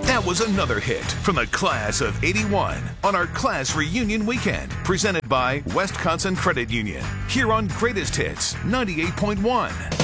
That was another hit from the class of '81 on our class reunion weekend, presented by Wisconsin Credit Union, here on Greatest Hits 98.1.